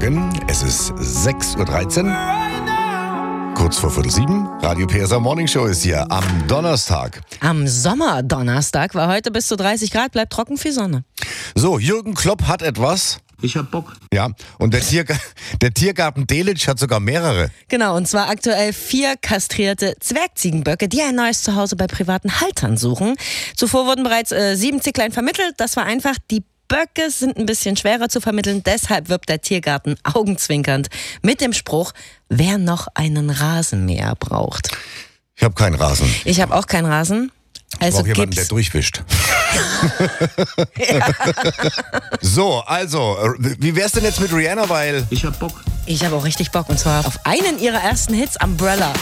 Morgen. Es ist 6.13 Uhr. Kurz vor 6:45. Radio PSA Morning Show ist hier am Donnerstag. Am Sommerdonnerstag war heute bis zu 30 Grad, bleibt trocken, viel Sonne. So, Jürgen Klopp hat etwas. Ich hab Bock. Ja, und der Tiergarten Delitzsch hat sogar mehrere. Genau, und zwar aktuell 4 kastrierte Zwergziegenböcke, die ein neues Zuhause bei privaten Haltern suchen. Zuvor wurden bereits 7 Zicklein vermittelt. Das war einfach. Die Böcke sind ein bisschen schwerer zu vermitteln. Deshalb wirbt der Tiergarten augenzwinkernd mit dem Spruch, wer noch einen Rasenmäher braucht. Ich habe keinen Rasen. Ich habe auch keinen Rasen. Ich Also brauche jemanden, der gibt's. durchwischt. So, also, wie wär's denn jetzt mit Rihanna, weil... Ich hab Bock. Ich habe auch richtig Bock, und zwar auf einen ihrer ersten Hits, Umbrella.